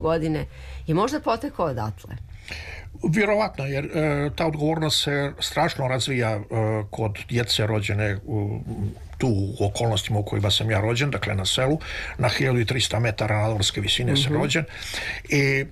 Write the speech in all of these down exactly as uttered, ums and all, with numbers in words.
godine je možda potekao odatle? Vjerovatno, jer e, ta odgovornost se strašno razvija e, kod djece rođene u, tu u okolnostima u kojima sam ja rođen, dakle na selu, na hiljadu trista metara nadmorske visine mm-hmm. sam rođen i e,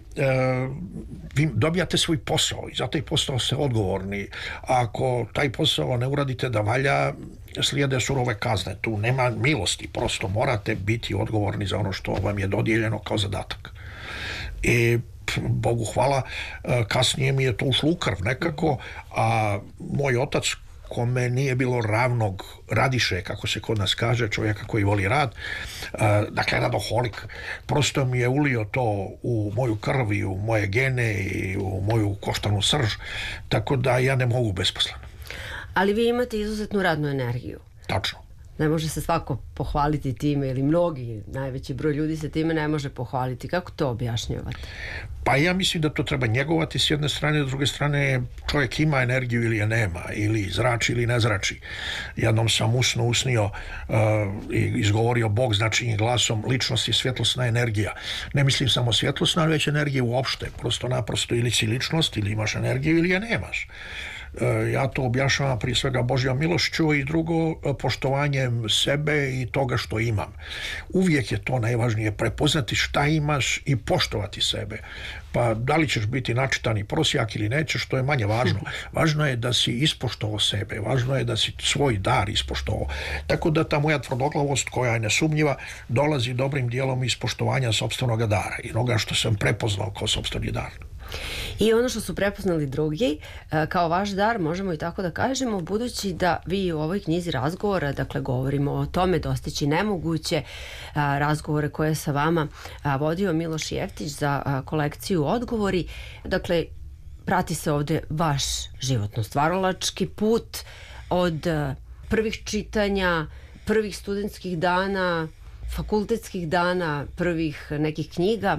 vi dobijate svoj posao i za taj posao ste odgovorni. Ako taj posao ne uradite da valja, slijede surove kazne. Tu nema milosti, prosto morate biti odgovorni za ono što vam je dodijeljeno kao zadatak. I Bogu hvala, kasnije mi je to ušlo u krv nekako, a moj otac, kome nije bilo ravnog radiše, kako se kod nas kaže, čovjeka koji voli rad, dakle radoholik, prosto mi je ulio to u moju krv i u moje gene i u moju koštanu srž, tako da ja ne mogu besposleno. Ali vi imate izuzetnu radnu energiju. Tačno. Ne može se svako pohvaliti time, ili mnogi, najveći broj ljudi se time ne može pohvaliti. Kako to objašnjavate? Pa ja mislim da to treba njegovati s jedne strane, s druge strane čovjek ima energiju ili je nema, ili zrači ili ne zrači. Jednom sam usno usnio uh, i izgovorio Bog značajnim glasom, ličnost je svjetlosna energija. Ne mislim samo svjetlosna, već energija uopšte. Prosto naprosto ili si ličnost, ili imaš energiju ili je nemaš. Ja to objašnjavam prije svega Božjom milošću i drugo poštovanjem sebe i toga što imam. Uvijek je to najvažnije, prepoznati šta imaš i poštovati sebe. Pa da li ćeš biti načitani prosjak ili nećeš, to je manje važno. Važno je da si ispoštovao sebe, važno je da si svoj dar ispoštovao. Tako da ta moja tvrdoglavost, koja je nesumnjiva, dolazi dobrim dijelom iz poštovanja sopstvenog dara i onoga što sam prepoznao kao sopstveni dar. I ono što su prepoznali drugi kao vaš dar, možemo i tako da kažemo, budući da vi u ovoj knjizi razgovora, dakle govorimo o tome dostići nemoguće, razgovore koje je sa vama vodio Miloš Jeftić za kolekciju Odgovori, dakle prati se ovdje vaš životno-stvaralački put od prvih čitanja, prvih studentskih dana, fakultetskih dana, prvih nekih knjiga.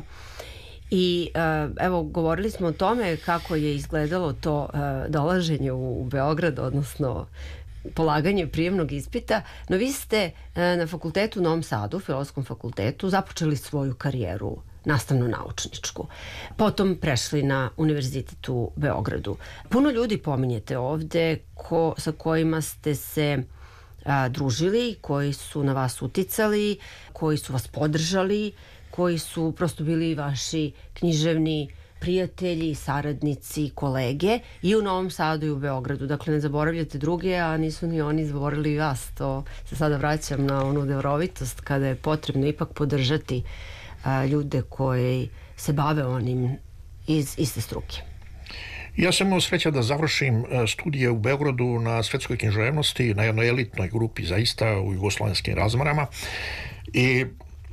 I evo, govorili smo o tome kako je izgledalo to dolaženje u Beograd, odnosno polaganje prijemnog ispita, no vi ste na fakultetu u Novom Sadu, Filozofskom fakultetu, započeli svoju karijeru nastavno-naučničku. Potom prešli na univerzitet u Beogradu. Puno ljudi pominjete ovde ko, sa kojima ste se a, družili, koji su na vas uticali, koji su vas podržali, koji su prosto bili vaši književni prijatelji, saradnici, kolege i u Novom Sadu i u Beogradu. Dakle, ne zaboravljate druge, a nisu ni oni zaboravili vas. To se sada vraćam na onu darovitost kada je potrebno ipak podržati a, ljude koji se bave onim iz iste struke. Ja sam imao sreća da završim studije u Beogradu na svetskoj književnosti, na jednoj elitnoj grupi zaista u jugoslovenskim razmarama i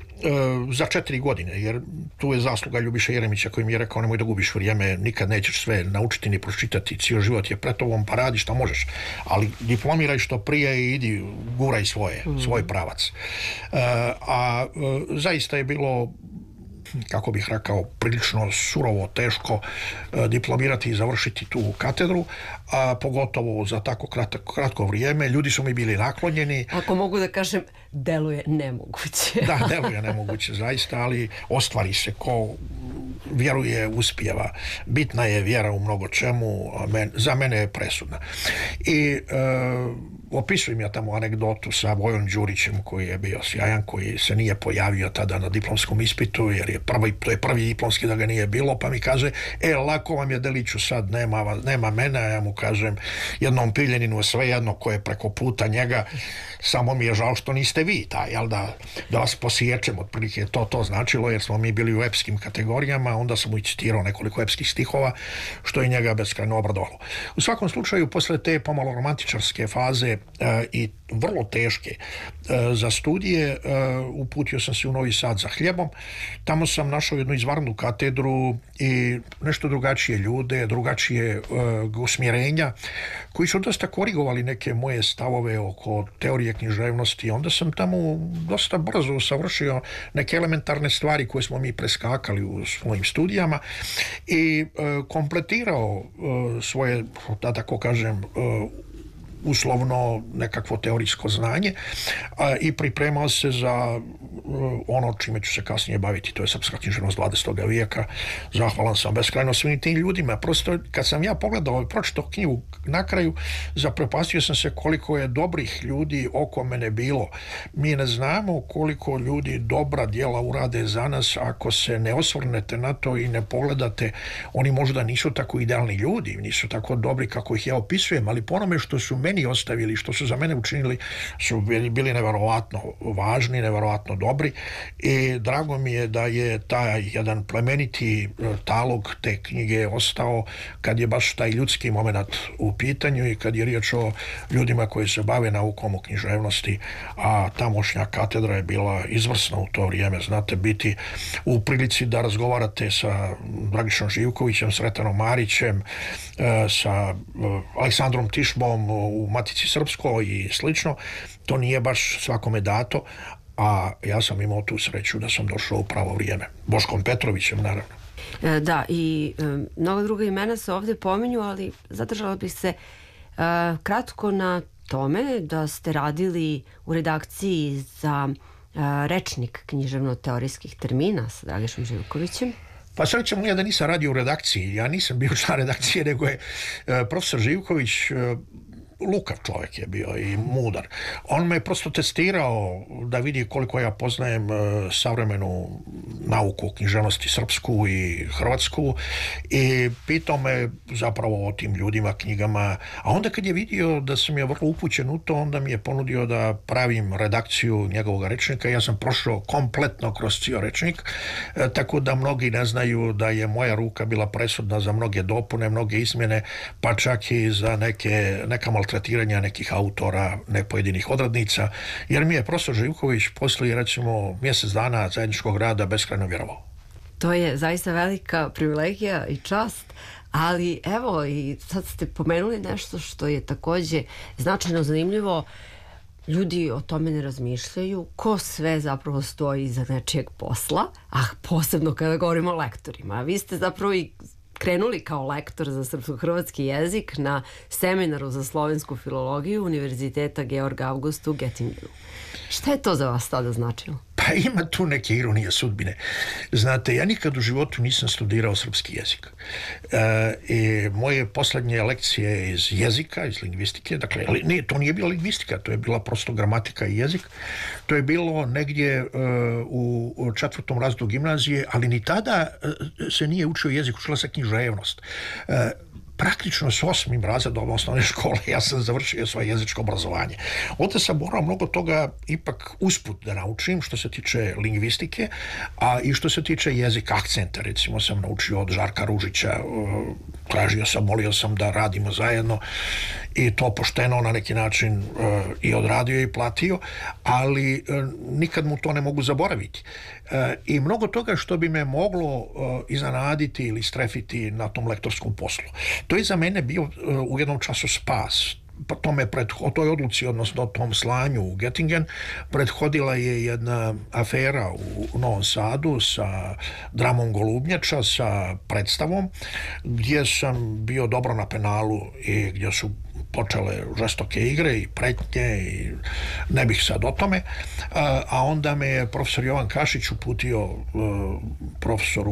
za četiri godine, jer tu je zasluga Ljubiše Jeremića koji mi je rekao nemoj da gubiš vrijeme, nikad nećeš sve naučiti ni pročitati, cijel život je pred tobom, pa radi šta možeš, ali diplomiraj što prije i idi, guraj svoje, mm. svoj pravac. A, a zaista je bilo, kako bih rekao, prilično surovo, teško e, diplomirati i završiti tu katedru, a pogotovo za tako kratko, kratko vrijeme. Ljudi su mi bili naklonjeni. Ako mogu da kažem, deluje nemoguće. Da, deluje nemoguće, zaista, ali ostvari se ko vjeruje, uspijeva. Bitna je vjera u mnogo čemu, a men, za mene je presudna. I e, opisujem ja tamo anegdotu sa Vojom Đurićem koji je bio sjajan, koji se nije pojavio tada na diplomskom ispitu, jer je prvi, to je prvi diplomski da ga nije bilo, pa mi kaže, e, lako vam je Deliću sad, nema, nema mene, ja mu kažem, jednom Piljeninu sve jedno ko je preko puta njega, samo mi je žao što niste vi taj, jel da, da vas posiječem, otprilike to to značilo, jer smo mi bili u epskim kategorijama, onda sam mu i citirao nekoliko epskih stihova, što je njega beskrajno obradovalo. U svakom slučaju, posle te pomalo romantičarske faze e, i vrlo teške e, za studije, e, uputio sam se u Novi Sad za hljebom. Tamo sam našao jednu izvanrednu katedru i nešto drugačije ljude, drugačije e, usmjerenja, koji su dosta korigovali neke moje stavove oko teorije književnosti. Onda sam tamo dosta brzo savršio neke elementarne stvari koje smo mi preskakali u svojim studijama i e, kompletirao e, svoje, da tako kažem, e, uslovno nekakvo teorijsko znanje a, i pripremao se za ono čime ću se kasnije baviti, to je srpska književnost dvadesetog vijeka. Zahvalan sam beskrajno svim tim ljudima. Prosto kad sam ja pogledao i pročitao knjigu na kraju, zaprepastio sam se koliko je dobrih ljudi oko mene bilo. Mi ne znamo koliko ljudi dobra djela urade za nas ako se ne osvrnete na to i ne pogledate. Oni možda nisu tako idealni ljudi, nisu tako dobri kako ih ja opisujem, ali po onome što su meni ostavili, što su za mene učinili, su bili, bili neverovatno važni, neverovatno dobri i drago mi je da je taj jedan plemeniti talog te knjige ostao kad je baš taj ljudski moment u pitanju i kad je riječ o ljudima koji se bave naukom o književnosti, a tamošnja katedra je bila izvrsna u to vrijeme. Znate, biti u prilici da razgovarate sa Dragišom Živkovićem, Sretanom Marićem, sa Aleksandrom Tišmom u Matici Srpskoj i slično, to nije baš svakome dato, a ja sam imao tu sreću da sam došao u pravo vrijeme. Boškom Petrovićem, naravno. Da, i mnoga druga imena se ovdje pominju, ali zadržala bih se uh, kratko na tome da ste radili u redakciji za uh, rečnik književno-teorijskih termina sa Dragišom Živkovićem. Pa srećem ja da nisam radio u redakciji. Ja nisam bio član redakcije, nego je uh, profesor Živković uh, lukav čovjek je bio i mudar. On me prosto testirao da vidi koliko ja poznajem savremenu nauku, književnosti srpsku i hrvatsku i pitao me zapravo o tim ljudima, knjigama, a onda kad je vidio da sam je vrlo upućen u to, onda mi je ponudio da pravim redakciju njegovog rečnika. Ja sam prošao kompletno kroz cijel rečnik, tako da mnogi ne znaju da je moja ruka bila presudna za mnoge dopune, mnoge izmjene, pa čak i za neke, neka maltretiranja nekih autora, ne pojedinih odradnica, jer mi je profesor Živković poslije recimo mjesec dana zajedničkog rada beskrajno vjerovao. To je zaista velika privilegija i čast, ali evo i sad ste pomenuli nešto što je također značajno zanimljivo. Ljudi o tome ne razmišljaju, ko sve zapravo stoji iza nečijeg posla, a posebno kada govorimo o lektorima. Vi ste zapravo i krenuli kao lektor za srpsko-hrvatski jezik na seminaru za slovensku filologiju Univerziteta Georg August u Göttingenu. Šta je to za vas tada značilo? Pa ima tu neke ironije sudbine. Znate, ja nikad u životu nisam studirao srpski jezik. E, i moje posljednje lekcije iz jezika, iz lingvistike, dakle, nije, to nije bila lingvistika, to je bila prosto gramatika i jezik. To je bilo negdje e, u, u četvrtom razredu gimnazije, ali ni tada e, se nije učio jezik, učila se književnost. E, Praktično s osmim razredom osnovne škole ja sam završio svoje jezičko obrazovanje. Ovdje sam morao mnogo toga ipak usput da naučim što se tiče lingvistike, a i što se tiče jezika, akcenta, recimo sam naučio od Žarka Ružića, tražio sam, molio sam da radimo zajedno i to pošteno na neki način i odradio i platio, ali nikad mu to ne mogu zaboraviti. I mnogo toga što bi me moglo iznenaditi ili strefiti na tom lektorskom poslu. To je za mene bio u jednom času spas. Pa tome pred, o toj odluci, odnosno o tom slanju u Göttingen, prethodila je jedna afera u Novom Sadu sa dramom Golubnjača, sa predstavom, gdje sam bio dobro na penalu i gdje su počele žestoke igre i pretnje i ne bih sad o tome, a, a onda me je profesor Jovan Kašić uputio uh, profesoru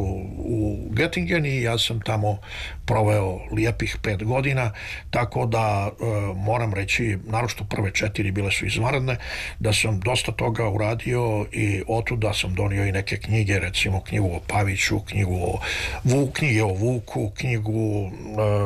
u Göttingen i ja sam tamo proveo lijepih pet godina, tako da uh, moram reći, naročito prve četiri bile su izvanredne, da sam dosta toga uradio i otuda sam donio i neke knjige, recimo knjigu o Paviću, knjigu o Vuku, knjige o Vuku, knjigu uh,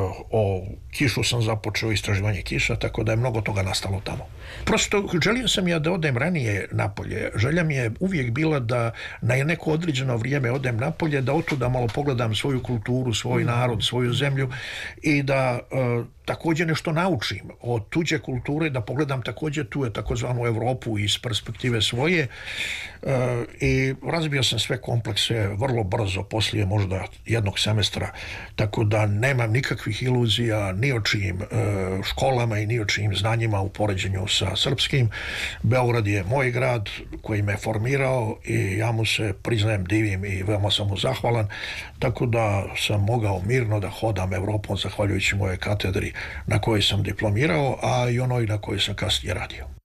o Kišu sam započeo istraživanje Kiša, tako da je mnogo toga nastalo tamo. Prosto želio sam ja da odem ranije napolje. Želja mi je uvijek bila da na neko određeno vrijeme odem napolje, da otuda malo pogledam svoju kulturu, svoj narod, svoju zemlju i da uh, također nešto naučim od tuđe kulture, da pogledam također tu je takozvanu Evropu iz perspektive svoje uh, i razbio sam sve komplekse vrlo brzo, poslije možda jednog semestra, tako da nemam nikakvih iluzija ni o čijim uh, školama i ni o čijim znanjima u poređenju sa srpskim. Beograd je moj grad koji me formirao i ja mu se priznajem, divim i veoma sam mu zahvalan, tako da sam mogao mirno da hodam Evropom zahvaljujući moje katedri na kojoj sam diplomirao, a i onoj na kojoj sam kasnije radio.